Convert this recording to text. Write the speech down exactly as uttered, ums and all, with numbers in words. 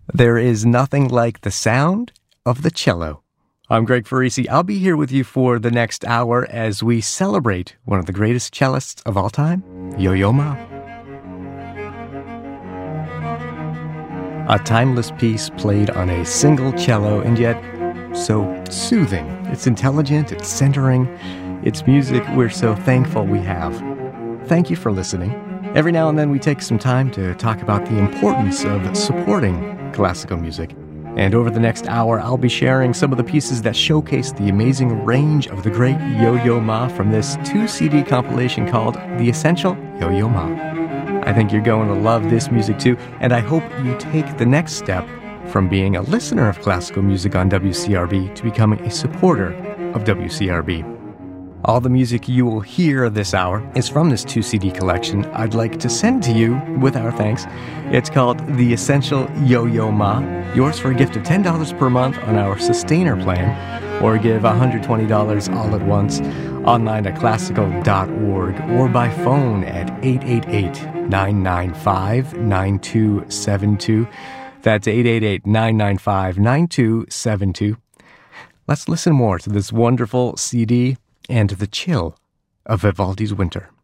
There is nothing like the sound of the cello. I'm Greg Farisi. I'll be here with you for the next hour as we celebrate one of the greatest cellists of all time, Yo-Yo Ma. A timeless piece played on a single cello, and yet so soothing. It's intelligent, it's centering, it's music we're so thankful we have. Thank you for listening. Every now and then we take some time to talk about the importance of supporting classical music. And over the next hour, I'll be sharing some of the pieces that showcase the amazing range of the great Yo-Yo Ma from this two-C D compilation called The Essential Yo-Yo Ma. I think you're going to love this music too, and I hope you take the next step from being a listener of classical music on W C R B to becoming a supporter of W C R B. All the music you will hear this hour is from this two-C D collection I'd like to send to you with our thanks. It's called The Essential Yo-Yo Ma, yours for a gift of ten dollars per month on our Sustainer plan, or give one hundred twenty dollars all at once online at classical dot org or by phone at eight eight eight, nine nine five, nine two seven two. That's eight eight eight, nine nine five, nine two seven two. Let's listen more to this wonderful C D and the chill of Vivaldi's Winter.